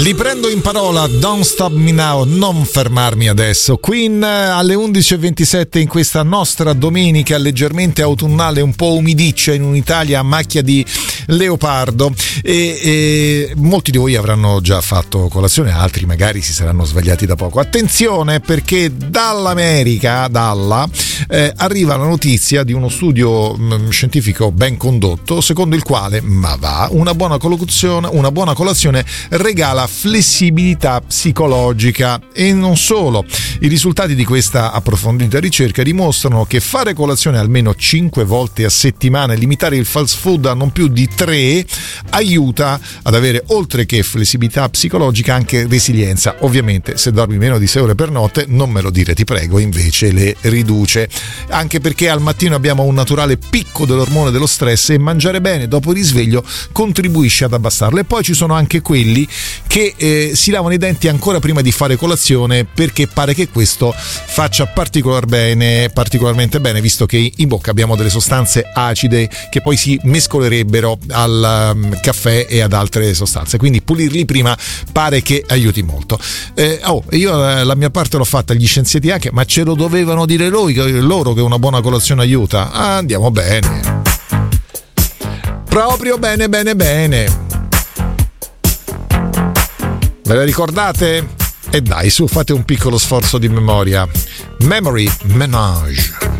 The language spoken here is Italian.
Li prendo in parola, Don't Stop Me Now, non fermarmi adesso. Queen alle 11.27 in questa nostra domenica leggermente autunnale, un po' umidiccia in un'Italia a macchia di leopardo, e molti di voi avranno già fatto colazione, altri magari si saranno svegliati da poco. Attenzione, perché dall'America, arriva la notizia di uno studio scientifico ben condotto, secondo il quale una buona colazione regala flessibilità psicologica. E non solo, i risultati di questa approfondita ricerca dimostrano che fare colazione almeno 5 volte a settimana e limitare il fast food a non più di 3 aiuta ad avere, oltre che flessibilità psicologica, anche resilienza. Ovviamente se dormi meno di 6 ore per notte, non me lo dire, ti prego, invece le riduce, anche perché al mattino abbiamo un naturale picco dell'ormone dello stress e mangiare bene dopo il risveglio contribuisce ad abbassarlo. E poi ci sono anche quelli che si lavano i denti ancora prima di fare colazione, perché pare che questo faccia particolarmente bene, visto che in bocca abbiamo delle sostanze acide che poi si mescolerebbero al caffè e ad altre sostanze, quindi pulirli prima pare che aiuti molto. Io la mia parte l'ho fatta, gli scienziati anche, ma ce lo dovevano dire loro che una buona colazione aiuta. Andiamo bene, proprio bene. Ve la ricordate? E dai, su, fate un piccolo sforzo di memoria. Memory Menage.